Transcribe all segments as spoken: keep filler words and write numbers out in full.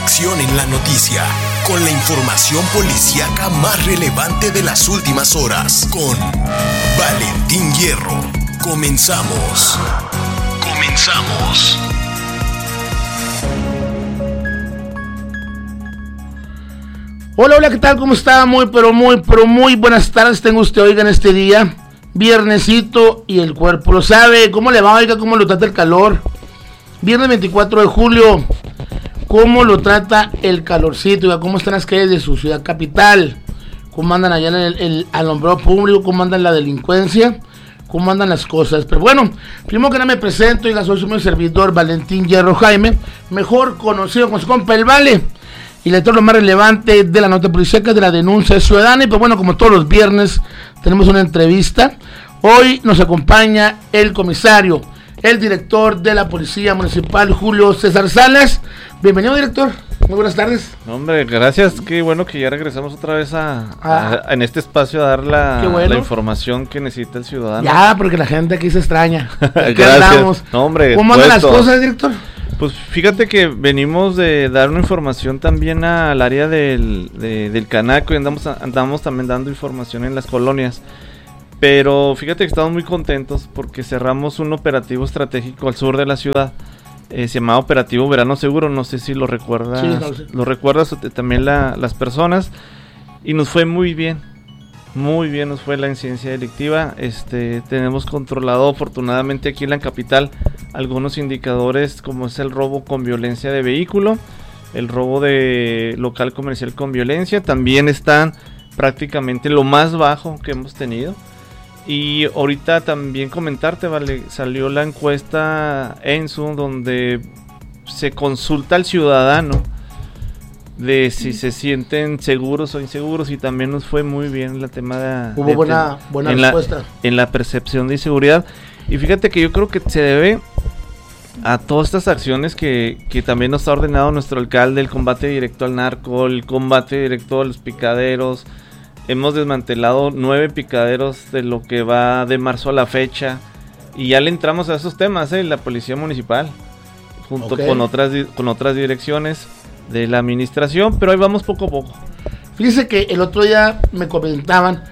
acción en la noticia, con la información policíaca más relevante de las últimas horas, con Valentín Hierro. Comenzamos. Comenzamos. Hola, hola, ¿qué tal? ¿Cómo está? Muy, pero muy, pero muy buenas tardes tengo usted, oiga, en este día, viernesito, y el cuerpo lo sabe. ¿Cómo le va, oiga? ¿Cómo lo trata el calor? Viernes veinticuatro de julio, ¿cómo lo trata el calorcito? Oiga, ¿cómo están las calles de su ciudad capital? ¿Cómo andan allá en el, el alumbrado público? ¿Cómo andan la delincuencia? ¿Cómo andan las cosas? Pero bueno, primero que nada me presento, oiga, soy su servidor Valentín Hierro Jaime, mejor conocido como su compa El Vale, y le traigo lo más relevante de la nota policíaca, de la denuncia ciudadana. Y pues bueno, como todos los viernes tenemos una entrevista. Hoy nos acompaña el comisario, el director de la Policía Municipal, Julio César Salas. Bienvenido, director. Muy buenas tardes. Hombre, gracias. Qué bueno que ya regresamos otra vez a, ah, a en este espacio a dar la, bueno. la información que necesita el ciudadano. Ya, porque la gente aquí se extraña. Gracias. No, hombre, ¿cómo andan las cosas, director? Pues fíjate que venimos de dar una información también al área del, de, del Canaco y andamos, andamos también dando información en las colonias. Pero fíjate que estamos muy contentos porque cerramos un operativo estratégico al sur de la ciudad. Eh, se llamaba Operativo Verano Seguro, no sé si lo recuerdas, sí, no sé. lo recuerdas también la, las personas. Y nos fue muy bien, muy bien nos fue la incidencia delictiva. Este, tenemos controlado afortunadamente aquí en la capital algunos indicadores como es el robo con violencia de vehículo, el robo de local comercial con violencia, también están prácticamente lo más bajo que hemos tenido. Y ahorita también comentarte, vale, salió la encuesta ENSU donde se consulta al ciudadano de si se sienten seguros o inseguros, y también nos fue muy bien el tema de... Hubo de, buena, buena en respuesta. La, en la percepción de inseguridad. Y fíjate que yo creo que se debe a todas estas acciones que, que también nos ha ordenado nuestro alcalde, el combate directo al narco, el combate directo a los picaderos. Hemos desmantelado nueve picaderos de lo que va de marzo a la fecha. Y ya le entramos a esos temas, ¿eh? La policía municipal, junto okay. con otras con otras direcciones de la administración, pero ahí vamos poco a poco. Fíjese que el otro día me comentaban,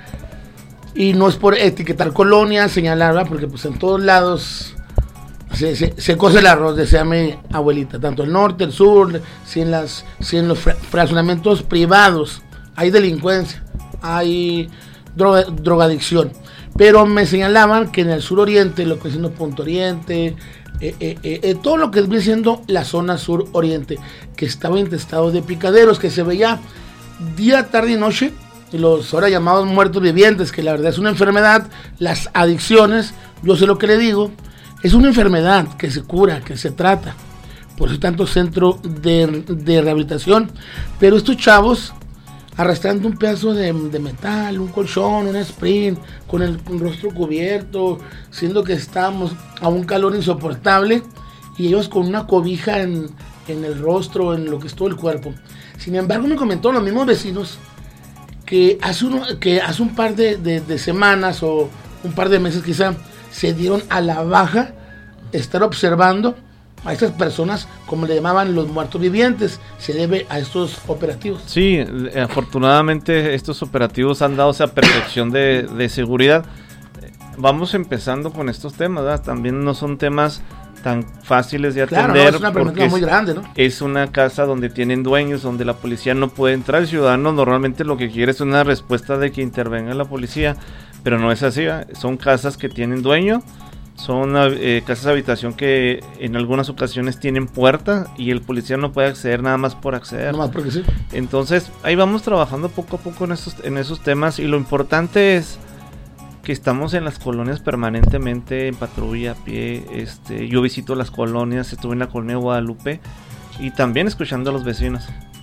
y no es por etiquetar colonias, señalar, ¿verdad? Porque pues en todos lados se, se, se cose el arroz, decía mi abuelita, tanto el norte, el sur, si en, las, si en los fra- fraccionamientos privados hay delincuencia, hay droga, drogadicción, pero me señalaban que en el sur oriente, lo que es siendo Punto Oriente, eh, eh, eh, todo lo que viene siendo la zona sur oriente, que estaba infestado de picaderos, que se veía día, tarde y noche, los ahora llamados muertos vivientes, que la verdad es una enfermedad. Las adicciones, yo sé lo que le digo, es una enfermedad que se cura, que se trata, por eso tanto centro de, de rehabilitación, pero estos chavos arrastrando un pedazo de, de metal, un colchón, un sprint, con el con rostro cubierto, siendo que estábamos a un calor insoportable, y ellos con una cobija en, en el rostro, en lo que es todo el cuerpo. Sin embargo, me comentó los mismos vecinos que hace, uno, que hace un par de, de, de semanas o un par de meses quizá se dieron a la baja estar observando a estas personas, como le llamaban los muertos vivientes. Se debe a estos operativos. Sí, afortunadamente estos operativos han dado esa percepción de, de seguridad. Vamos empezando con estos temas, ¿verdad? También no son temas tan fáciles de atender. Claro, no, es una pregunta muy grande, ¿no? Es una casa donde tienen dueños, donde la policía no puede entrar. El ciudadano normalmente lo que quiere es una respuesta de que intervenga la policía, pero no es así, ¿verdad? Son casas que tienen dueño. Son eh, casas de habitación que en algunas ocasiones tienen puerta y el policía no puede acceder nada más por acceder. No más porque sí. Entonces, ahí vamos trabajando poco a poco en esos, en esos temas, y lo importante es que estamos en las colonias permanentemente en patrulla a pie. Este, yo visito las colonias, estuve en la colonia de Guadalupe y también escuchando a los vecinos.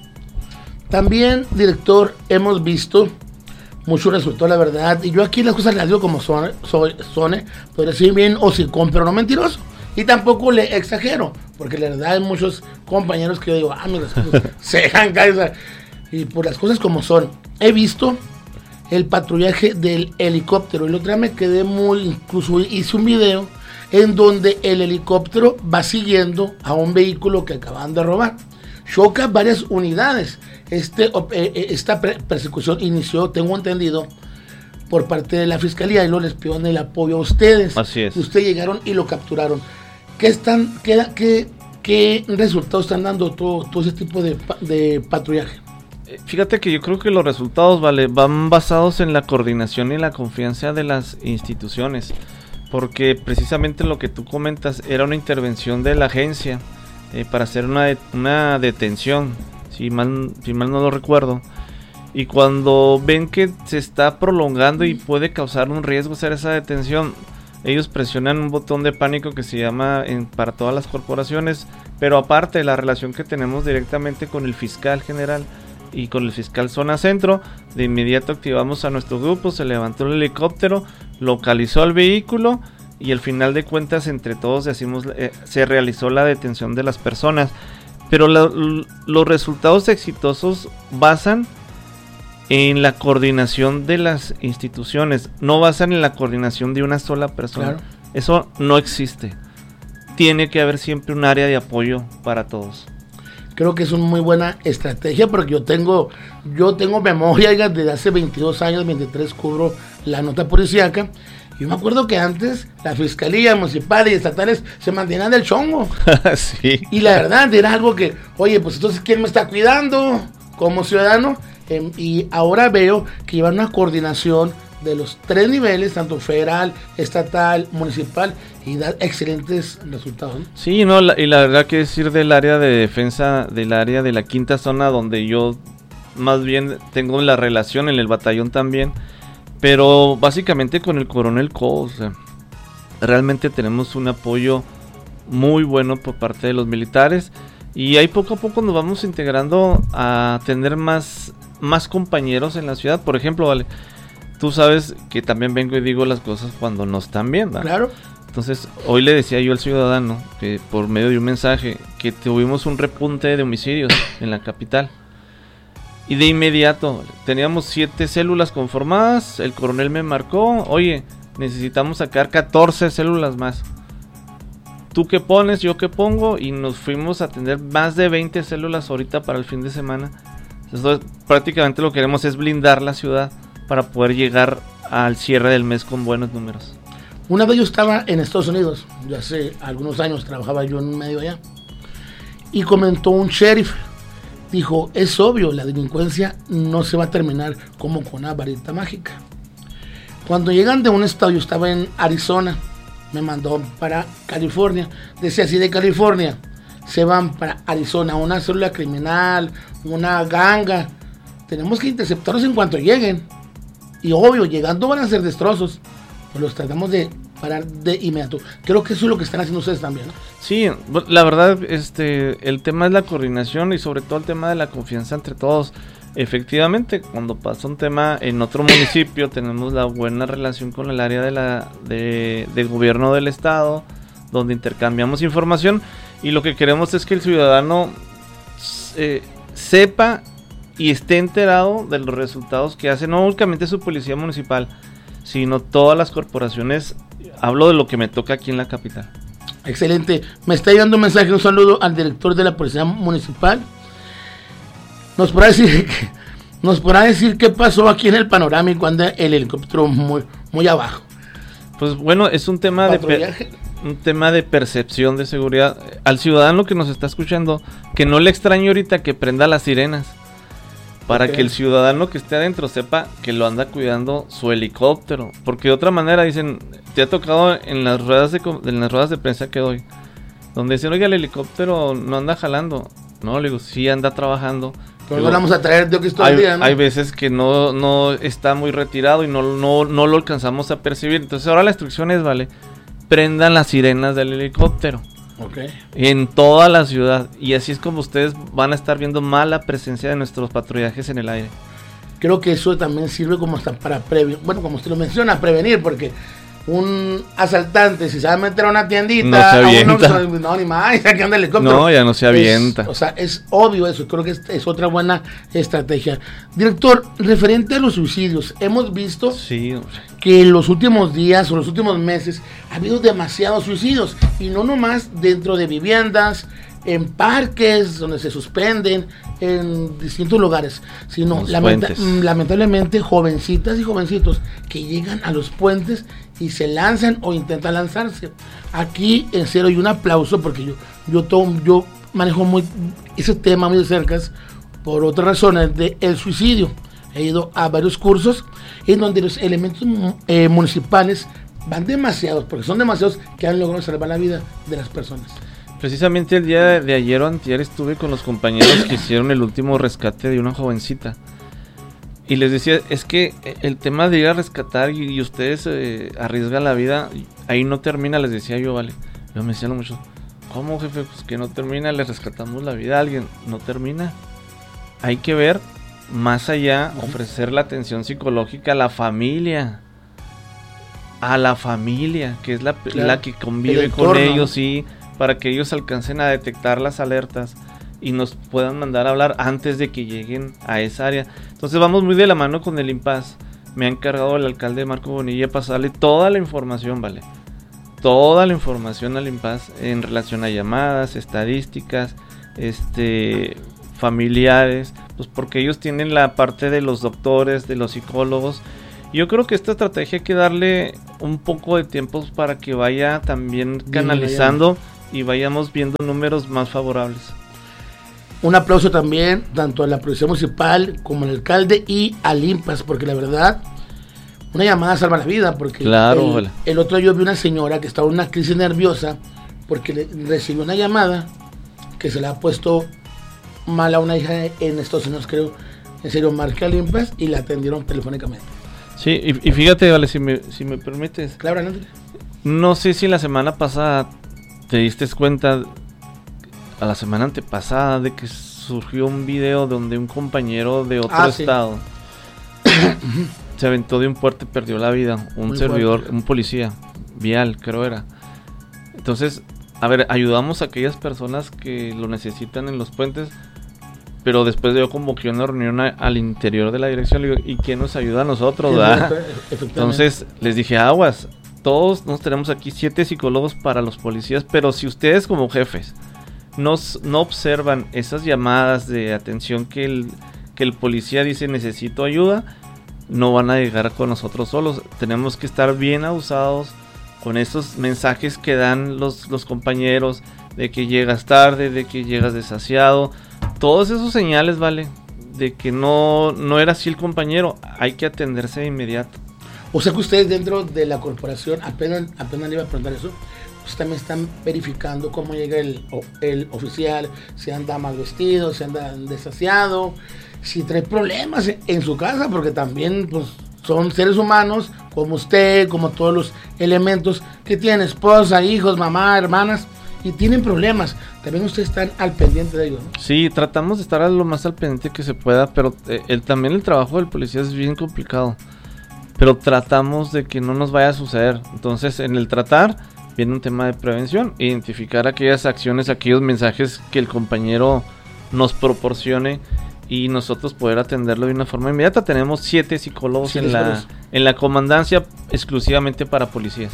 También, director, hemos visto mucho resultado, la verdad, y yo aquí las cosas las digo como son, son, son podría decir bien hocicón, pero no mentiroso, y tampoco le exagero, porque la verdad hay muchos compañeros que yo digo, ah, mira, se dejan caer, y por las cosas como son. He visto el patrullaje del helicóptero, el otro día me quedé muy, incluso hice un video en donde el helicóptero va siguiendo a un vehículo que acaban de robar. choca varias unidades. Este, eh, esta persecución inició, tengo entendido, por parte de la fiscalía, y luego les pidieron el apoyo a ustedes. Así es. Ustedes llegaron y lo capturaron. ¿Qué están, qué, qué, qué resultados están dando todo, todo ese tipo de, de patrullaje? Fíjate que yo creo que los resultados, vale, van basados en la coordinación y la confianza de las instituciones, porque precisamente lo que tú comentas era una intervención de la agencia eh, para hacer una, de, una detención, si mal, si mal no lo recuerdo. Y cuando ven que se está prolongando y puede causar un riesgo hacer esa detención, ellos presionan un botón de pánico que se llama en, para todas las corporaciones, pero aparte de la relación que tenemos directamente con el fiscal general y con el fiscal zona centro, de inmediato activamos a nuestro grupo, se levantó el helicóptero, localizó el vehículo y al final de cuentas entre todos decimos, eh, se realizó la detención de las personas. Pero la, los resultados exitosos basan en la coordinación de las instituciones, no basan en la coordinación de una sola persona. Claro. Eso no existe. Tiene que haber siempre un área de apoyo para todos. Creo que es una muy buena estrategia, porque yo tengo yo tengo memoria desde hace veintidós años, veintitrés, cubro la nota policíaca. Yo me acuerdo que antes la fiscalía municipal y estatales se mantenían del chongo. Sí. Y la verdad era algo que, oye, pues entonces ¿quién me está cuidando como ciudadano? Eh, y ahora veo que llevan una coordinación de los tres niveles, tanto federal, estatal, municipal, y da excelentes resultados, ¿no? Sí, no, la, y la verdad que decir del área de defensa, del área de la quinta zona, donde yo más bien tengo la relación en el batallón también, pero básicamente con el coronel Co, o sea, realmente tenemos un apoyo muy bueno por parte de los militares, y ahí poco a poco nos vamos integrando a tener más, más compañeros en la ciudad. Por ejemplo, vale, tú sabes que también vengo y digo las cosas cuando no están bien, ¿verdad? Claro. Entonces, hoy le decía yo al ciudadano, que por medio de un mensaje, que tuvimos un repunte de homicidios en la capital. Y de inmediato, teníamos siete células conformadas, el coronel me marcó, oye, necesitamos sacar catorce células más. ¿Tú qué pones? ¿Yo qué pongo? Y nos fuimos a tener más de veinte células ahorita para el fin de semana. Entonces, prácticamente lo que queremos es blindar la ciudad para poder llegar al cierre del mes con buenos números. Una vez yo estaba en Estados Unidos, ya hace algunos años trabajaba yo en un medio allá, y comentó un sheriff, dijo, es obvio, la delincuencia no se va a terminar como con una varita mágica. Cuando llegan de un estado, yo estaba en Arizona, me mandó para California, decía así, de California se van para Arizona, una célula criminal, una ganga, tenemos que interceptarlos en cuanto lleguen, y obvio, llegando van a ser destrozos, pues los tratamos de parar de inmediato. Creo que eso es lo que están haciendo ustedes también, ¿no? Sí, la verdad, este, el tema es la coordinación y sobre todo el tema de la confianza entre todos. Efectivamente, cuando pasa un tema en otro municipio, tenemos la buena relación con el área de la de, del gobierno del estado, donde intercambiamos información, y lo que queremos es que el ciudadano eh, sepa y esté enterado de los resultados que hace no únicamente su policía municipal, sino todas las corporaciones. Hablo de lo que me toca aquí en la capital. Excelente. Me está llegando un mensaje, un saludo al director de la Policía Municipal. Nos podrá decir, nos podrá decir qué pasó aquí en el panorámico, anda el helicóptero muy, muy abajo. Pues bueno, es un tema de per, un tema de percepción de seguridad. Al ciudadano que nos está escuchando, que no le extrañe ahorita que prenda las sirenas, para okay. que el ciudadano que esté adentro sepa que lo anda cuidando su helicóptero, porque de otra manera dicen, te ha tocado en las ruedas de en las ruedas de prensa que doy, donde dicen, oiga, el helicóptero no anda jalando. No, le digo, sí anda trabajando. Pero no vamos a traer de que estoy hay, día, ¿no? Hay veces que no, no está muy retirado y no, no, no lo alcanzamos a percibir. Entonces ahora la instrucción es, vale, prendan las sirenas del helicóptero. Okay. En toda la ciudad, y así es como ustedes van a estar viendo más la presencia de nuestros patrullajes en el aire. Creo que eso también sirve como hasta para prevenir, bueno, como usted lo menciona, prevenir, porque un asaltante, si se va a meter a una tiendita, no se avienta. A uno, no, ni más, aquí anda el helicóptero. No, ya no se avienta. Es, o sea, es obvio eso, creo que es, es otra buena estrategia. Director, referente a los suicidios, hemos visto sí, que en los últimos días o los últimos meses ha habido demasiados suicidios, y no nomás dentro de viviendas, en parques donde se suspenden, en distintos lugares, sino lamenta- lamentablemente jovencitas y jovencitos que llegan a los puentes y se lanzan o intentan lanzarse. Aquí en serio hay un aplauso porque yo yo todo, yo manejo muy ese tema muy de cerca por otras razones de el suicidio. He ido a varios cursos en donde los elementos eh, municipales van demasiados, porque son demasiados que han logrado salvar la vida de las personas. Precisamente el día de, de ayer o antier estuve con los compañeros que hicieron el último rescate de una jovencita. Y les decía, es que el tema de ir a rescatar y, y ustedes eh, arriesgan la vida, ahí no termina, les decía yo, vale. Yo me decían mucho, ¿cómo, jefe? Pues que no termina, le rescatamos la vida a alguien. No termina. Hay que ver más allá, ofrecer la atención psicológica a la familia. A la familia, que es la, claro, la que convive con ellos, sí, para que ellos alcancen a detectar las alertas y nos puedan mandar a hablar antes de que lleguen a esa área. Entonces vamos muy de la mano con el IMPAS. Me ha encargado el alcalde Marco Bonilla pasarle toda la información, ¿vale? Toda la información al IMPAS en relación a llamadas, estadísticas, este, familiares, pues porque ellos tienen la parte de los doctores, de los psicólogos. Yo creo que esta estrategia hay que darle un poco de tiempo para que vaya también canalizando y vayamos viendo números más favorables. Un aplauso también tanto a la policía municipal como al alcalde y al IMPAS, porque la verdad, una llamada salva la vida, porque claro, el, el otro día yo vi una señora que estaba en una crisis nerviosa porque le, recibió una llamada que se le ha puesto mal a una hija en Estados Unidos, creo. En serio, marqué al IMPAS y la atendieron telefónicamente. Sí, y, y fíjate, vale, si me, si me permites. Claro, ¿no? No sé si la semana pasada te diste cuenta, a la semana antepasada, de que surgió un video donde un compañero de otro ah, estado sí. se aventó de un puente y perdió la vida. Un Muy servidor, fuerte. un policía vial, creo era. Entonces, a ver, ayudamos a aquellas personas que lo necesitan en los puentes. Pero después yo convoqué una reunión a, al interior de la dirección, le digo, ¿y quién nos ayuda a nosotros? Entonces les dije, aguas, todos nos tenemos aquí siete psicólogos para los policías, pero si ustedes como jefes nos, no observan esas llamadas de atención que el, que el policía dice necesito ayuda, no van a llegar con nosotros solos. Tenemos que estar bien abusados con esos mensajes que dan los, los compañeros de que llegas tarde, de que llegas desasiado. Todos esos señales, vale, de que no, no era así el compañero, hay que atenderse de inmediato. O sea que ustedes dentro de la corporación, apenas, apenas le iba a preguntar eso, ustedes también están verificando cómo llega el, el oficial, si anda mal vestido, si anda desasiado, si trae problemas en su casa, porque también pues son seres humanos, como usted, como todos los elementos que tienen, esposa, hijos, mamá, hermanas, y tienen problemas. También ustedes están al pendiente de ellos, ¿no? Sí, tratamos de estar a lo más al pendiente que se pueda, pero eh, el, también el trabajo del policía es bien complicado. Pero tratamos de que no nos vaya a suceder. Entonces, en el tratar, viene un tema de prevención, identificar aquellas acciones, aquellos mensajes que el compañero nos proporcione y nosotros poder atenderlo de una forma inmediata. Tenemos siete psicólogos sí, en la, en la comandancia exclusivamente para policías.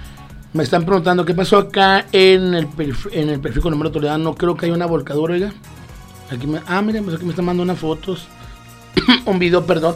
Me están preguntando qué pasó acá en el perfil, en el perfil con número toledano. Creo que hay una volcadura, oiga. Aquí me, ah, miren, pues aquí me están mandando unas fotos. Un video, perdón.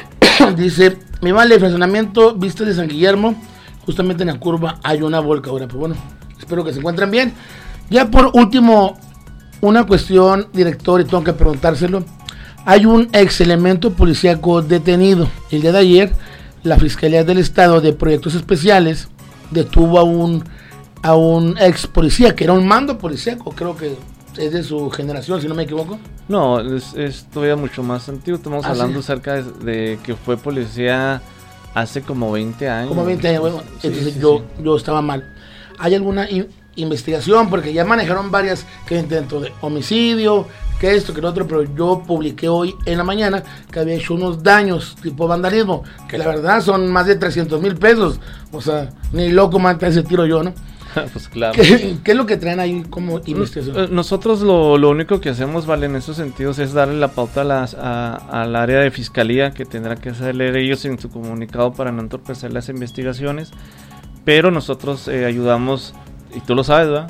Dice, mi vale, fraccionamiento, vista de San Guillermo. Justamente en la curva hay una volcadura. Pues bueno, espero que se encuentren bien. Ya por último, una cuestión, director, y tengo que preguntárselo. Hay un ex elemento policíaco detenido. El día de ayer, la Fiscalía del Estado de Proyectos Especiales detuvo a un a un ex policía que era un mando policíaco, creo que es de su generación, si no me equivoco. No, es, es todavía mucho más antiguo. Estamos ah, hablando sí. cerca de, de que fue policía hace como veinte años. Como veinte años, bueno, sí, entonces sí, yo, sí. yo estaba mal. ¿Hay alguna in- investigación? Porque ya manejaron varias que intento de homicidio, que esto, que lo otro, pero yo publiqué hoy en la mañana que había hecho unos daños tipo vandalismo, que la verdad son más de trescientos mil pesos. O sea, ni loco mata ese tiro yo, ¿no? Pues claro. ¿Qué, ¿Qué es lo que traen ahí como investigación? Nosotros lo, lo único que hacemos, vale, en esos sentidos es darle la pauta a las, a, al área de fiscalía, que tendrá que hacerle ellos en su comunicado para no entorpecer las investigaciones, pero nosotros eh, ayudamos, y tú lo sabes, ¿verdad?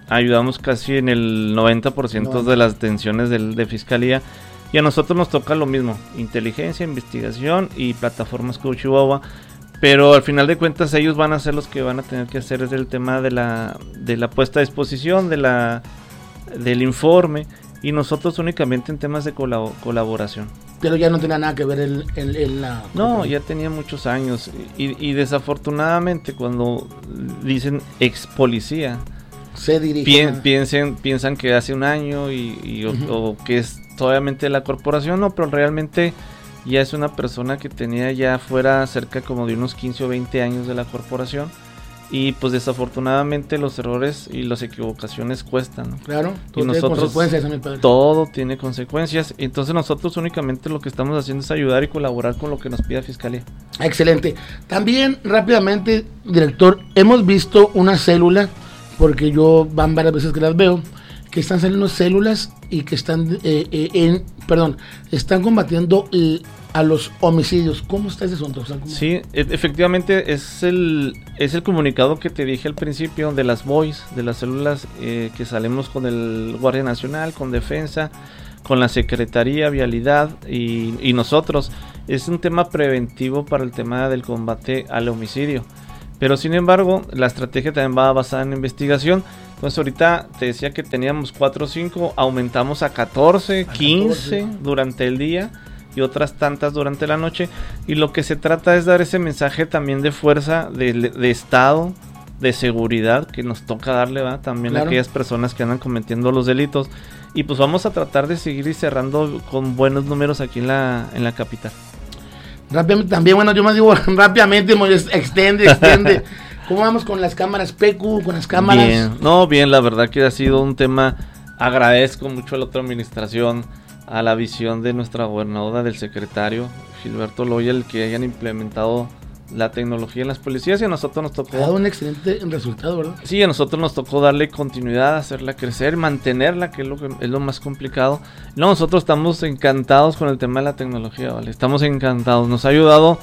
ayudamos casi en el noventa por ciento no. de las detenciones de, de fiscalía, y a nosotros nos toca lo mismo, inteligencia, investigación y plataformas como Chihuahua, pero al final de cuentas ellos van a ser los que van a tener que hacer es el tema de la, de la puesta a disposición, de la, del informe, y nosotros únicamente en temas de colab- colaboración. Pero ya no tenía nada que ver en, en, en la... No, ya tenía muchos años, y, y desafortunadamente cuando dicen ex policía, se dirige pi- a... piensen, piensan que hace un año y, y uh-huh. o, o que es obviamente la corporación, no, pero realmente ya es una persona que tenía ya fuera cerca como de unos quince o veinte años de la corporación, y pues desafortunadamente los errores y las equivocaciones cuestan, ¿no? Claro, y nosotros, consecuencias, mi padre. Todo tiene consecuencias, entonces nosotros únicamente lo que estamos haciendo es ayudar y colaborar con lo que nos pida Fiscalía. Excelente. También rápidamente, director, hemos visto una célula, porque yo van varias veces que las veo, que están saliendo células y que están eh, eh, en, perdón, están combatiendo eh, a los homicidios. ¿Cómo está ese asunto? O sea, ¿cómo? Sí, e- efectivamente es el es el comunicado que te dije al principio de las B O Is, de las células eh, que salimos con el Guardia Nacional, con Defensa, con la Secretaría, Vialidad y, y nosotros. Es un tema preventivo para el tema del combate al homicidio. Pero sin embargo, la estrategia también va basada en investigación. Entonces ahorita te decía que teníamos cuatro o cinco, aumentamos a catorce, quince durante el día y otras tantas durante la noche. Y lo que se trata es dar ese mensaje también de fuerza, de, de estado, de seguridad, que nos toca darle, ¿va? También claro. a aquellas personas que andan cometiendo los delitos. Y pues vamos a tratar de seguir cerrando con buenos números aquí en la, en la capital. Rápidamente, también, bueno, yo me digo rápidamente, extiende, extiende. ¿Cómo vamos con las cámaras P Q, con las cámaras? Bien, no, bien, la verdad que ha sido un tema, agradezco mucho a la otra administración, a la visión de nuestra gobernadora, del secretario Gilberto Loya, el que hayan implementado la tecnología en las policías, y a nosotros nos tocó... Ha dado un excelente resultado, ¿verdad? Sí, a nosotros nos tocó darle continuidad, hacerla crecer, mantenerla, que es lo, que, es lo más complicado. No, nosotros estamos encantados con el tema de la tecnología, ¿vale? Estamos encantados, nos ha ayudado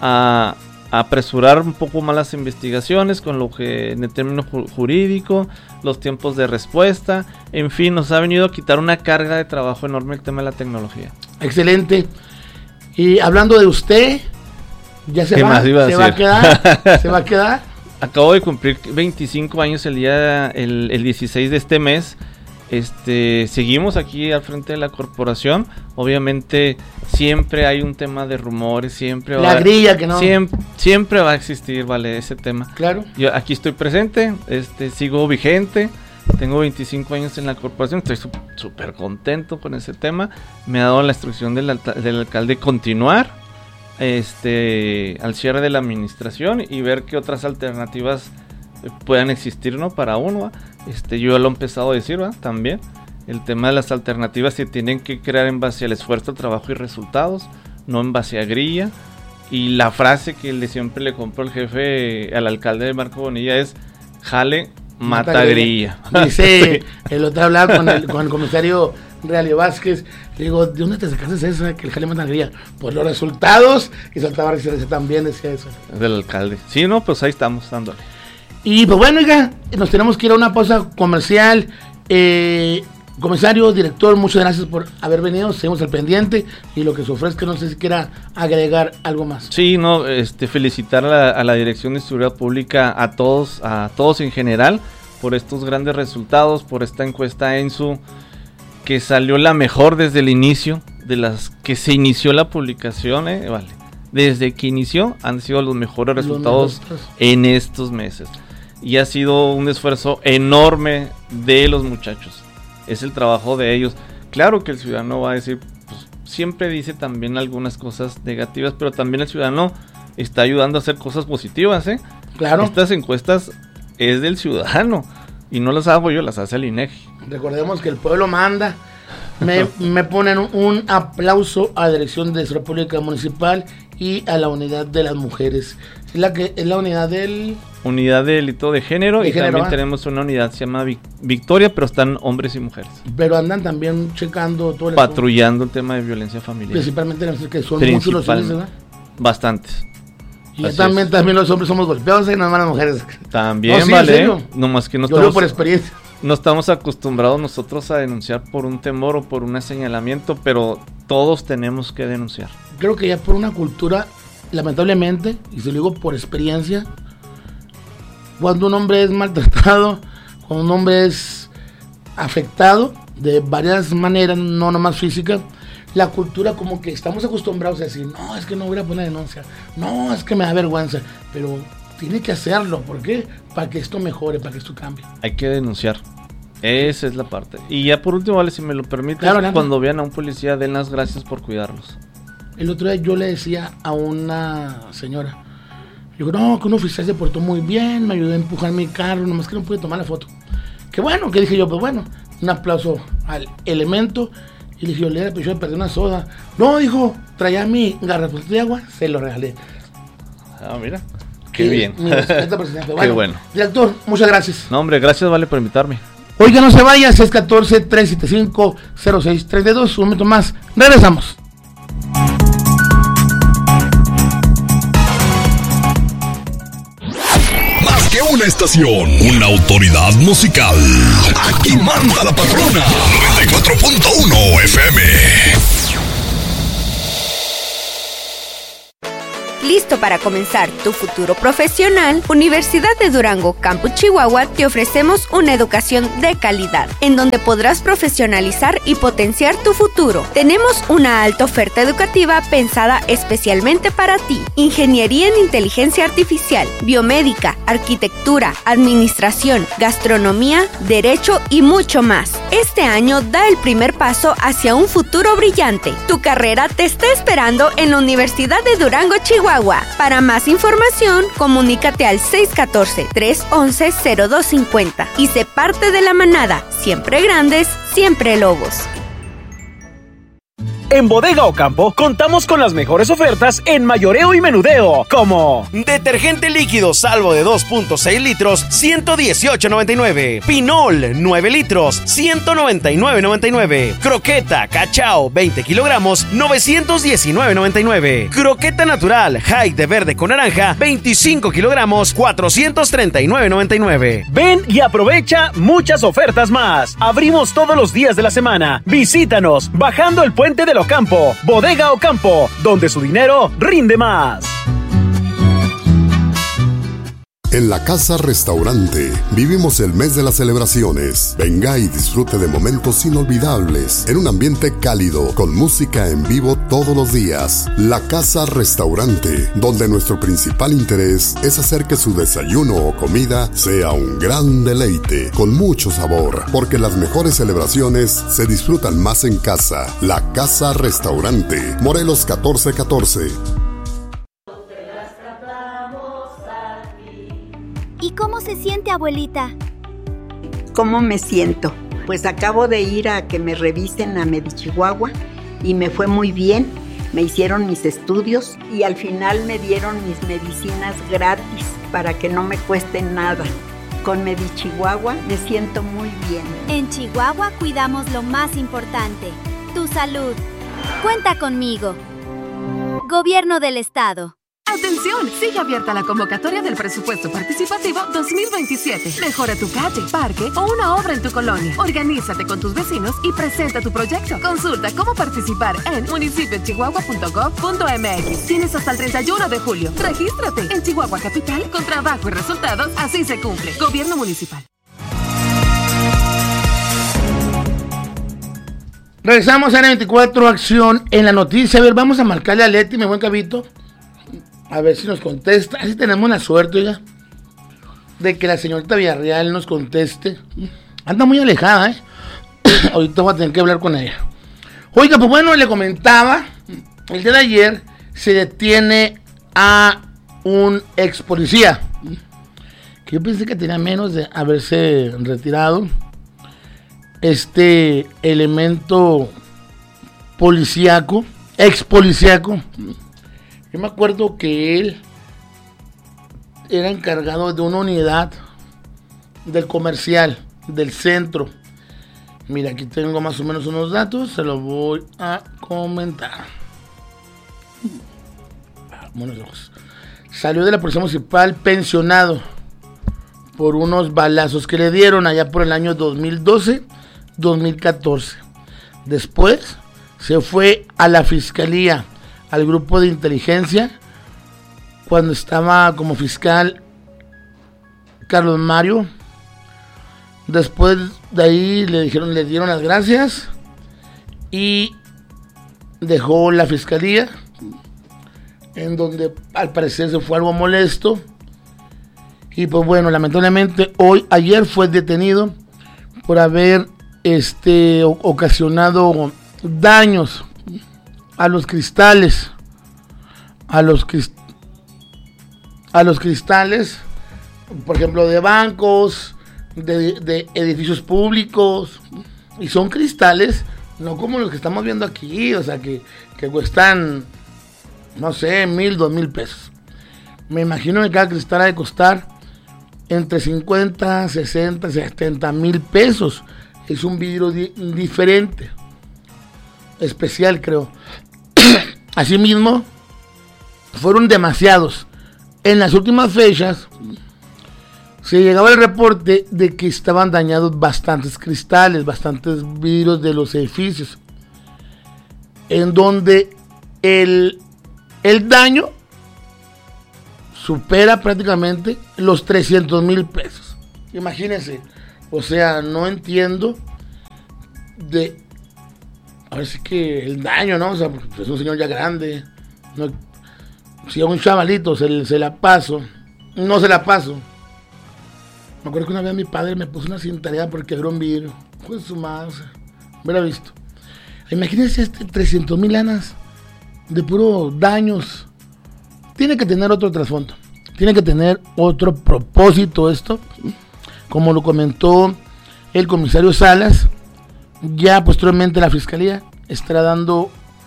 a, a apresurar un poco más las investigaciones, con lo que en el término ju- jurídico, los tiempos de respuesta, en fin, nos ha venido a quitar una carga de trabajo enorme el tema de la tecnología. Excelente. Y hablando de usted... ¿Ya se, ¿Qué va? Más iba a ¿Se va a quedar? ¿Se va a quedar? Acabo de cumplir veinticinco años el día el, el dieciséis de este mes. Este, seguimos aquí al frente de la corporación. Obviamente siempre hay un tema de rumores, siempre la va grilla que no. Siempre, siempre va a existir, vale, ese tema. Claro. Yo aquí estoy presente, este, sigo vigente. Tengo veinticinco años en la corporación, estoy súper contento con ese tema. Me ha dado la instrucción del, alta, del alcalde continuar este al cierre de la administración y ver qué otras alternativas puedan existir, ¿no? Para uno, este yo lo he empezado a decir, ¿va? También el tema de las alternativas se tienen que crear en base al esfuerzo, trabajo y resultados, no en base a grilla. Y la frase que le siempre le compró el jefe al alcalde de Marco Bonilla es: jale, mata, mata grilla. grilla. Dice sí. El otro hablaba con el, con el comisario Realio Vázquez, le digo, ¿de dónde te sacaste eso? Que el jale mata grilla. Pues los resultados, y saltaba risa también, decía eso. Del alcalde. Sí, no, pues ahí estamos dándole. Y pues bueno, oiga, nos tenemos que ir a una pausa comercial. Eh, comisario, director, muchas gracias por haber venido, seguimos al pendiente y lo que se ofrezca, no sé si quiera agregar algo más. Sí, no, este, felicitar a la, a la Dirección de Seguridad Pública, a todos, a todos en general, por estos grandes resultados, por esta encuesta ENSU, que salió la mejor desde el inicio, de las que se inició la publicación, eh, vale, desde que inició han sido los mejores resultados los en estos meses, y ha sido un esfuerzo enorme de los muchachos, es el trabajo de ellos. Claro que el ciudadano va a decir, pues, siempre dice también algunas cosas negativas, pero también el ciudadano está ayudando a hacer cosas positivas, ¿eh? Claro. Estas encuestas es del ciudadano, y no las hago yo, las hace el INEGI. Recordemos que el pueblo manda. Me, me ponen un aplauso a la Dirección de Seguridad Pública Municipal y a la unidad de las mujeres. Es la que es la unidad del... Unidad de delito de género, de y género, también ¿eh? Tenemos una unidad, se llama Victoria, pero están hombres y mujeres. Pero andan también checando todo el... Patrullando el tema de violencia familiar. Principalmente los que son muchos los hombres, ¿verdad? Bastantes. Y también, también los hombres somos golpeados, y no más las mujeres. También, no, sí, vale. No más que no Yo estamos... por experiencia. no estamos acostumbrados nosotros a denunciar por un temor o por un señalamiento, pero todos tenemos que denunciar. Creo que ya por una cultura, lamentablemente, y se lo digo por experiencia, cuando un hombre es maltratado, cuando un hombre es afectado de varias maneras, no nomás física, la cultura como que estamos acostumbrados a decir, no, es que no voy a poner denuncia, no, es que me da vergüenza, pero tiene que hacerlo. ¿Por qué? Para que esto mejore, para que esto cambie. Hay que denunciar. Esa es la parte. Y ya por último, vale, si me lo permites, claro, claro. Cuando vean a un policía, den las gracias por cuidarlos. El otro día yo le decía a una señora, yo digo, no, que un oficial se portó muy bien, me ayudó a empujar mi carro, nomás que no pude tomar la foto. Qué bueno, que dije yo, pues bueno, un aplauso al elemento. Y le dije, yo le pues yo perdí una soda. No, dijo, traía mi garrafón de agua, se lo regalé. Ah, mira. Qué bien. Mi respeto, presidente. Qué bueno. Director, muchas gracias. No, hombre, gracias, Vale, por invitarme. Oiga, no se vaya, seis uno cuatro, tres siete cinco, cero seis tres dos. Un momento más. Regresamos. Más que una estación, una autoridad musical. Aquí manda la patrona. noventa y cuatro punto uno F M. ¿Listo para comenzar tu futuro profesional? Universidad de Durango, Campus Chihuahua, te ofrecemos una educación de calidad, en donde podrás profesionalizar y potenciar tu futuro. Tenemos una alta oferta educativa pensada especialmente para ti. Ingeniería en Inteligencia Artificial, Biomédica, Arquitectura, Administración, Gastronomía, Derecho y mucho más. Este año da el primer paso hacia un futuro brillante. Tu carrera te está esperando en la Universidad de Durango, Chihuahua. Para más información, comunícate al seis uno cuatro, tres uno uno, cero dos cinco cero y sé parte de la manada. Siempre grandes, siempre lobos. En Bodega Ocampo contamos con las mejores ofertas en mayoreo y menudeo, como detergente líquido Salvo de dos punto seis litros, ciento dieciocho noventa y nueve. Pinol, nueve litros, ciento noventa y nueve noventa y nueve. Croqueta Cachao, veinte kilogramos, novecientos diecinueve noventa y nueve. Croqueta natural High de verde con naranja, veinticinco kilogramos, cuatrocientos treinta y nueve noventa y nueve. Ven y aprovecha muchas ofertas más. Abrimos todos los días de la semana. Visítanos bajando el puente de Ocampo, Bodega Ocampo, donde su dinero rinde más. En la Casa Restaurante vivimos el mes de las celebraciones. Venga y disfrute de momentos inolvidables en un ambiente cálido, con música en vivo todos los días. La Casa Restaurante, donde nuestro principal interés es hacer que su desayuno o comida sea un gran deleite, con mucho sabor, porque las mejores celebraciones se disfrutan más en casa. La Casa Restaurante, Morelos catorce catorce. ¿Y cómo se siente, abuelita? ¿Cómo me siento? Pues acabo de ir a que me revisen a Medichihuahua y me fue muy bien. Me hicieron mis estudios y al final me dieron mis medicinas gratis para que no me cuesten nada. Con Medichihuahua me siento muy bien. En Chihuahua cuidamos lo más importante, tu salud. Cuenta conmigo. Gobierno del Estado. ¡Atención! Sigue abierta la convocatoria del Presupuesto Participativo dos mil veintisiete. Mejora tu calle, parque o una obra en tu colonia. Organízate con tus vecinos y presenta tu proyecto. Consulta cómo participar en municipio chihuahua punto gov punto m x. Tienes hasta el treinta y uno de julio. Regístrate en Chihuahua Capital con trabajo y resultados. Así se cumple. Gobierno Municipal. Regresamos a N veinticuatro, acción en la noticia. A ver, vamos a marcarle a Leti, mi buen Cabito. A ver si nos contesta. Así tenemos la suerte, oiga, de que la señorita Villarreal nos conteste. Anda muy alejada, ¿eh? Ahorita voy a tener que hablar con ella. Oiga, pues bueno, le comentaba, el día de ayer se detiene a un ex policía, que yo pensé que tenía menos de haberse retirado. Este elemento policíaco, ex policíaco. Yo me acuerdo que él era encargado de una unidad del comercial, del centro. Mira, aquí tengo más o menos unos datos, se los voy a comentar. Buenos ojos. Salió de la policía municipal pensionado por unos balazos que le dieron allá por el año dos mil doce, dos mil catorce. Después se fue a la fiscalía, al grupo de inteligencia, cuando estaba como fiscal Carlos Mario. Después de ahí le dijeron, le dieron las gracias y dejó la fiscalía, en donde al parecer se fue algo molesto. Y pues bueno, lamentablemente hoy, ayer fue detenido por haber este ocasionado daños a los cristales, a los crist- a los cristales, por ejemplo, de bancos, de, de edificios públicos, y son cristales no como los que estamos viendo aquí, o sea, que, que cuestan, no sé, mil, dos mil pesos. Me imagino que cada cristal ha de costar entre cincuenta, sesenta, setenta mil pesos. Es un vidrio di- diferente, especial, creo. Asimismo, fueron demasiados. En las últimas fechas se llegaba el reporte de que estaban dañados bastantes cristales, bastantes vidrios de los edificios, en donde el, el daño supera prácticamente los trescientos mil pesos. Imagínense, o sea, no entiendo de, a ver si que el daño, ¿no? O sea, es un señor ya grande, no, si a un chavalito se, se la paso, no se la paso. Me acuerdo que una vez mi padre me puso una cintareada porque quebró un vidrio. Fue su madre, o sea, hubiera visto. Imagínense este trescientos mil lanas de puro daños. Tiene que tener otro trasfondo. Tiene que tener otro propósito esto. Como lo comentó el comisario Salas, ya posteriormente la fiscalía estará dando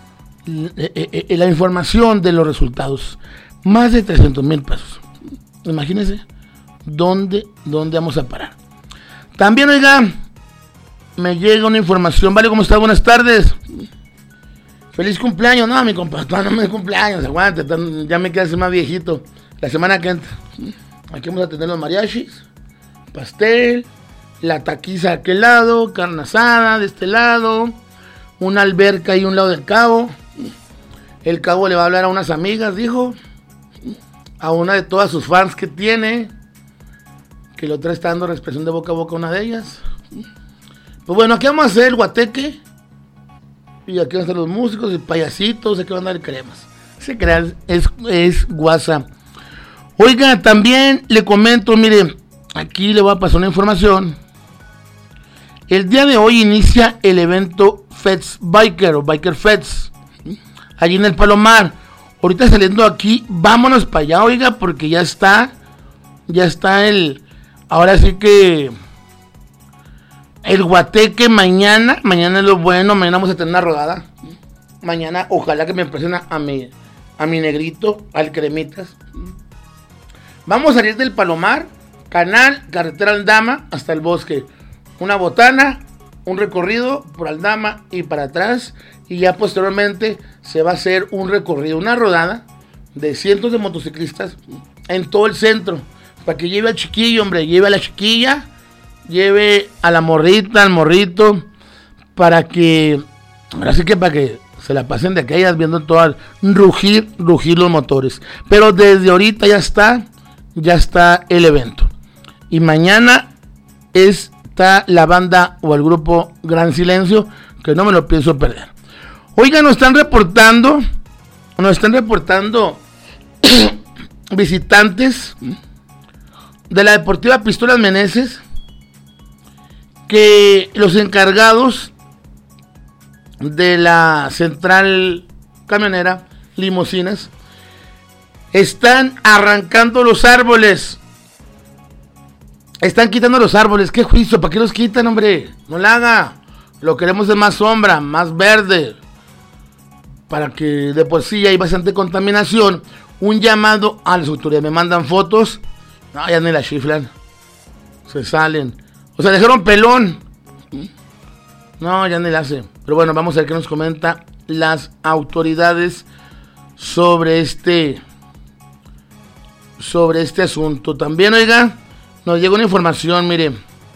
la información de los resultados. Más de trescientos mil pesos. Imagínense. ¿Dónde, ¿Dónde vamos a parar? También, oiga, me llega una información. Vale, ¿cómo está? Buenas tardes. Feliz cumpleaños. No, mi compadre, no me de cumpleaños. Aguante, ya me queda más viejito. La semana que entra. Aquí vamos a tener los mariachis, pastel, la taquiza de aquel lado, carne asada de este lado, una alberca ahí a un lado del cabo. El cabo le va a hablar a unas amigas, dijo, a una de todas sus fans que tiene, que la otra está dando expresión de boca a boca a una de ellas. Pues bueno, aquí vamos a hacer el guateque, y aquí van a estar los músicos, el payasitos, aquí van a dar cremas. Se crean, es, es WhatsApp. Oiga, también le comento, mire, aquí le voy a pasar una información. El día de hoy inicia el evento Feds Biker o Biker Feds, allí en el Palomar. Ahorita saliendo aquí, vámonos para allá, oiga, porque ya está, ya está el, ahora sí que, el guateque mañana, mañana es lo bueno, mañana vamos a tener una rodada. Mañana, ojalá que me presenten a mi, a mi negrito, al Cremitas. Vamos a salir del Palomar, Canal, carretera Aldama, hasta el bosque. Una botana, un recorrido por Aldama y para atrás. Y ya posteriormente se va a hacer un recorrido, una rodada de cientos de motociclistas en todo el centro. Para que lleve al chiquillo, hombre, lleve a la chiquilla, lleve a la morrita, al morrito. Para que, ahora sí que para que se la pasen de aquellas viendo todas, rugir, rugir los motores. Pero desde ahorita ya está, ya está el evento. Y mañana está la banda o el grupo Gran Silencio, que no me lo pienso perder. Oigan, nos están reportando, nos están reportando visitantes de la Deportiva Pistolas Meneses, que los encargados de la central camionera Limusinas están arrancando los árboles. Están quitando los árboles. ¿Qué juicio? ¿Para qué los quitan, hombre? No la haga. Lo queremos de más sombra, más verde. Para que de por sí hay bastante contaminación. Un llamado a las autoridades. Me mandan fotos. No, ya ni la chiflan. Se salen. O sea, dejaron pelón. No, ya ni la hacen. Pero bueno, vamos a ver qué nos comenta las autoridades sobre este sobre este asunto. También, oiga, nos llega una información, mire.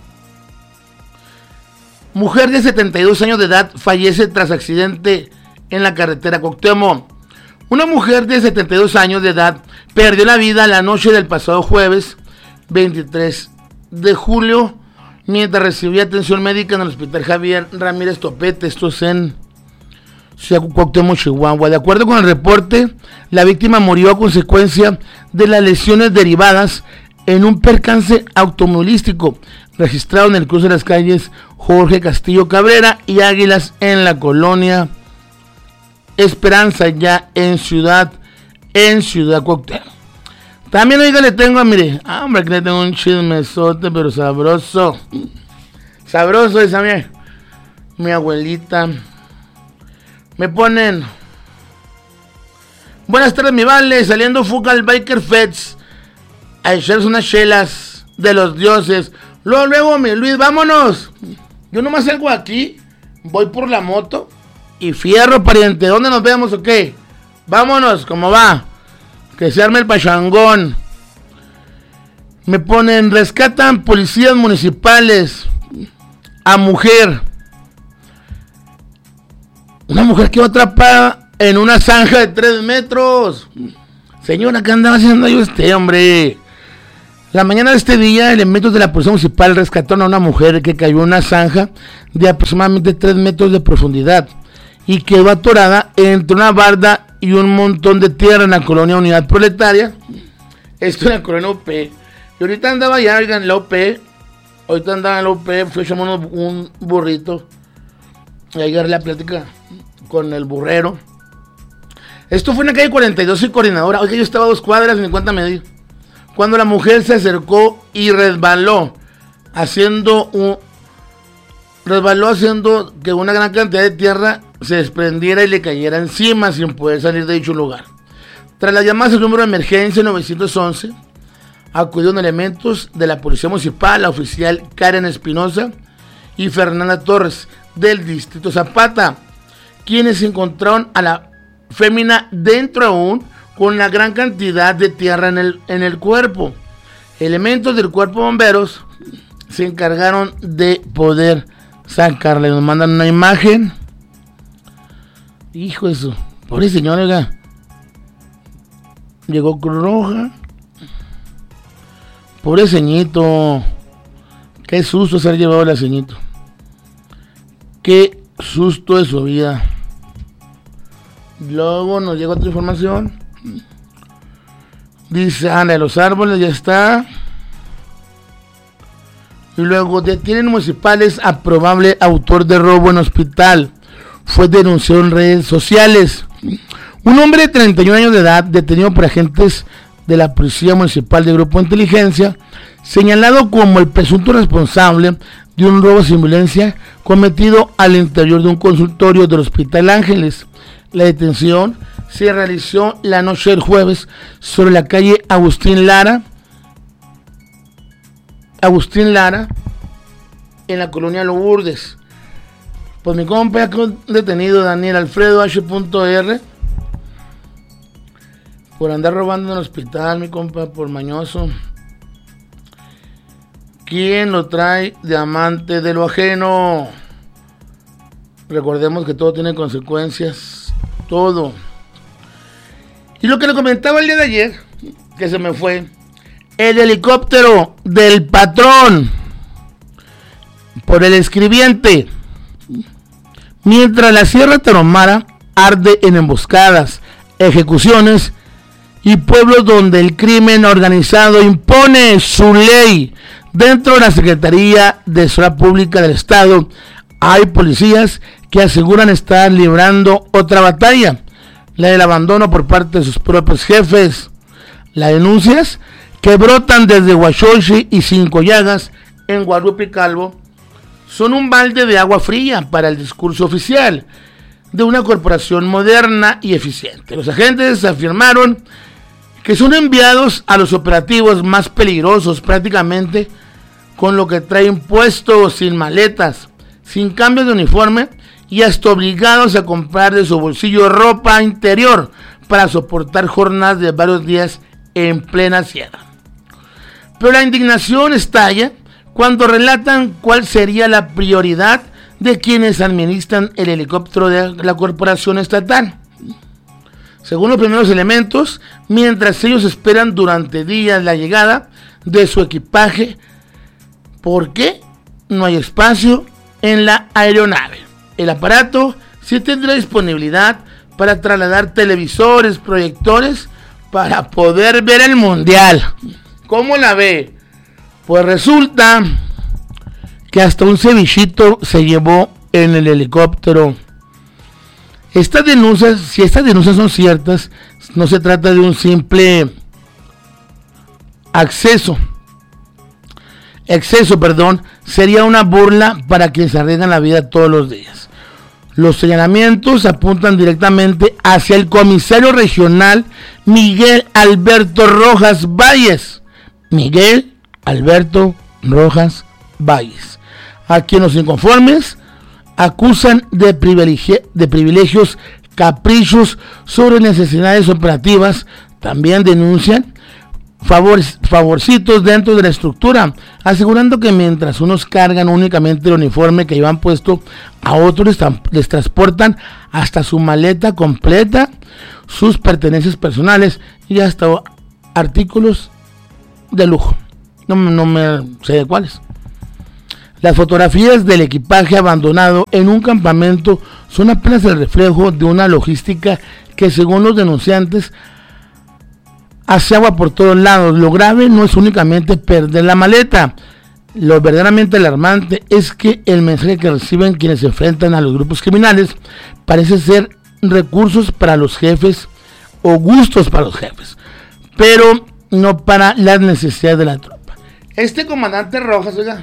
Mujer de setenta y dos años de edad fallece tras accidente en la carretera Cuauhtémoc. Una mujer de setenta y dos años de edad perdió la vida la noche del pasado jueves veintitrés de julio mientras recibía atención médica en el Hospital Javier Ramírez Topete, esto es en Ciudad Cuauhtémoc, Chihuahua. De acuerdo con el reporte, la víctima murió a consecuencia de las lesiones derivadas en un percance automovilístico registrado en el cruce de las calles Jorge Castillo Cabrera y Águilas en la colonia Esperanza, ya en Ciudad, en Ciudad Cuauhtémoc. También, oiga, le tengo, mire, ah, hombre, que le tengo un chismesote, pero sabroso. Sabroso esa, mi, mi abuelita. Me ponen, buenas tardes, mi vale, saliendo fuga al Biker Fest a echarse unas chelas de los dioses. Luego, luego, mi Luis, vámonos. Yo nomás salgo aquí, voy por la moto y fierro, pariente. ¿Dónde nos vemos o qué? Vámonos, ¿cómo va? Que se arme el pachangón. Me ponen, rescatan policías municipales a mujer. Una mujer quedó atrapada en una zanja de tres metros. Señora, ¿qué andaba haciendo ahí usted, hombre? La mañana de este día, elementos de la policía municipal rescataron a una mujer que cayó en una zanja de aproximadamente tres metros de profundidad y quedó atorada entre una barda y un montón de tierra en la colonia Unidad Proletaria. Esto en la colonia U P. Y ahorita andaba ya en la U P. Ahorita andaba en la U P. Fui a echar un burrito. Y ahí agarré la plática con el burrero. Esto fue en la calle cuarenta y dos y Coordinadora. Oiga, yo estaba a dos cuadras y ni cuenta me di. Cuando la mujer se acercó y resbaló, haciendo un. Resbaló haciendo que una gran cantidad de tierra se desprendiera y le cayera encima sin poder salir de dicho lugar. Tras las llamadas al número de emergencia nueve once, acudieron elementos de la Policía Municipal, la oficial Karen Espinosa y Fernanda Torres del Distrito Zapata, quienes encontraron a la fémina dentro aún con una gran cantidad de tierra en el, en el cuerpo. Elementos del cuerpo de bomberos se encargaron de poder sacarle. Nos mandan una imagen. Hijo de eso, pobre señora, oiga. Llegó Cruz Roja. Pobre ceñito. Qué susto se ha llevado el ceñito. Qué susto de su vida. Luego nos llega otra información. Dice, Ana de los Árboles, ya está. Y luego, detienen municipales a probable autor de robo en hospital. Fue denunciado en redes sociales. Un hombre de treinta y un años de edad, detenido por agentes de la Policía Municipal de Grupo de Inteligencia, señalado como el presunto responsable de un robo sin violencia cometido al interior de un consultorio del Hospital Ángeles. La detención se realizó la noche del jueves sobre la calle Agustín Lara, Agustín Lara, en la colonia Lourdes. Pues mi compa ya detenido, Daniel Alfredo H. R, por andar robando en el hospital, mi compa, por mañoso. ¿Quién lo trae de amante de lo ajeno? Recordemos que todo tiene consecuencias, todo. Y lo que le comentaba el día de ayer, que se me fue, el helicóptero del patrón por el escribiente. Mientras la Sierra Tarahumara arde en emboscadas, ejecuciones y pueblos donde el crimen organizado impone su ley. Dentro de la Secretaría de Seguridad Pública del Estado hay policías que aseguran estar librando otra batalla, la del abandono por parte de sus propios jefes. Las denuncias que brotan desde Huachochi y Cinco Llagas en Guadalupe y Calvo son un balde de agua fría para el discurso oficial de una corporación moderna y eficiente. Los agentes afirmaron que son enviados a los operativos más peligrosos, prácticamente con lo que traen puestos, sin maletas, sin cambios de uniforme y hasta obligados a comprar de su bolsillo ropa interior para soportar jornadas de varios días en plena sierra. Pero la indignación estalla cuando relatan cuál sería la prioridad de quienes administran el helicóptero de la corporación estatal. Según los primeros elementos, mientras ellos esperan durante días la llegada de su equipaje, ¿por qué no hay espacio en la aeronave? El aparato sí tendrá disponibilidad para trasladar televisores, proyectores, para poder ver el mundial. ¿Cómo la ve? Pues resulta que hasta un cevichito se llevó en el helicóptero. Estas denuncias, si estas denuncias son ciertas, no se trata de un simple acceso. Exceso, perdón, sería una burla para quienes arriesgan la vida todos los días. Los señalamientos apuntan directamente hacia el comisario regional Miguel Alberto Rojas Valles. Miguel Alberto Rojas Valles, a quien los inconformes acusan de, privilegi- de privilegios, caprichos sobre necesidades operativas. También denuncian favores, favorcitos dentro de la estructura, asegurando que mientras unos cargan únicamente el uniforme que llevan puesto, a otros les, tra- les transportan hasta su maleta completa, sus pertenencias personales y hasta artículos de lujo. No, no me sé de cuáles. Las fotografías del equipaje abandonado en un campamento son apenas el reflejo de una logística que, según los denunciantes, hace agua por todos lados. Lo grave no es únicamente perder la maleta. Lo verdaderamente alarmante es que el mensaje que reciben quienes se enfrentan a los grupos criminales parece ser recursos para los jefes o gustos para los jefes, pero no para las necesidades de la tropa. Este comandante Rojas, oiga,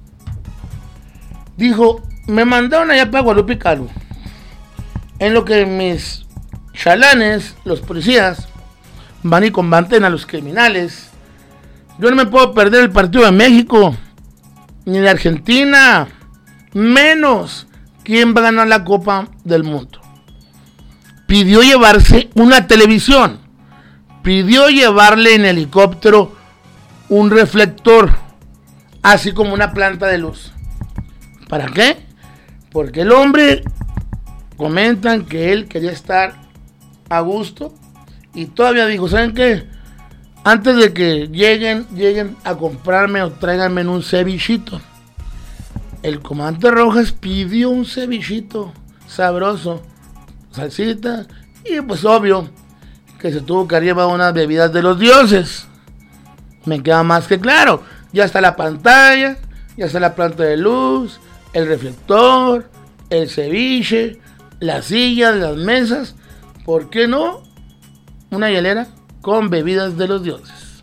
dijo, me mandaron allá para Guadalupe Calvo, en lo que mis chalanes, los policías, van y combaten a los criminales. Yo no me puedo perder el partido de México, ni de Argentina, menos quién va a ganar la Copa del Mundo. Pidió llevarse una televisión, pidió llevarle en helicóptero un reflector, así como una planta de luz. ¿Para qué? Porque el hombre, comentan que él quería estar a gusto y todavía dijo, ¿saben qué? Antes de que lleguen, lleguen a comprarme o tráiganme un cevichito. El comandante Rojas pidió un cevichito sabroso, salsita, y pues obvio que se tuvo que llevar unas bebidas de los dioses. Me queda más que claro. Ya está la pantalla, ya está la planta de luz, el reflector, el ceviche, las sillas, las mesas. ¿Por qué no? Una hielera con bebidas de los dioses.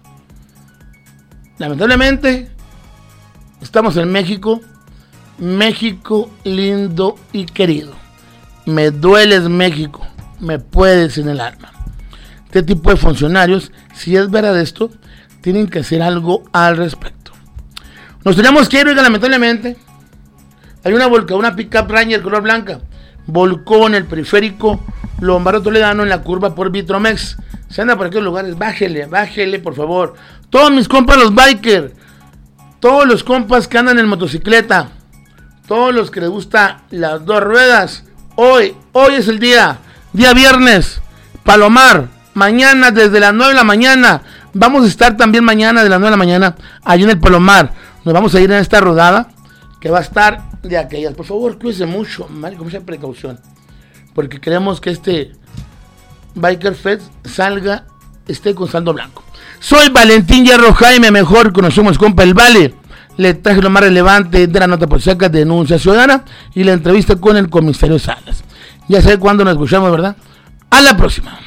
Lamentablemente, estamos en México, México lindo y querido. Me dueles, México, me puedes en el alma. Este tipo de funcionarios, si es verdad esto, tienen que hacer algo al respecto. Nos tenemos que ir, oiga, lamentablemente. Hay una volcada, una pick-up Ranger color blanca, volcó en el periférico Lombardo Toledano en la curva por Vitromex. Se anda por aquellos lugares, bájele, bájele, por favor. Todos mis compas los biker, todos los compas que andan en motocicleta, todos los que les gusta las dos ruedas, hoy, hoy es el día, día viernes, Palomar, mañana desde las nueve de la mañana, vamos a estar también mañana de las nueve de la mañana, allí en el Palomar, nos vamos a ir en esta rodada, que va a estar de aquellas. Por favor, cuídense mucho, con mucha precaución, porque queremos que este Biker Fest salga, esté con saldo blanco. Soy Valentín Hierro Jaime, mejor conocemos compa el Vale. Le traje lo más relevante de la nota policiaca de denuncia ciudadana y la entrevista con el comisario Salas. Ya sé cuándo nos escuchamos, ¿verdad? A la próxima.